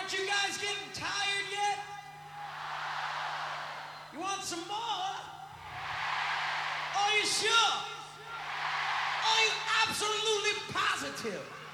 Aren't you guys getting tired yet? You want some more? Are you sure? Are you absolutely positive?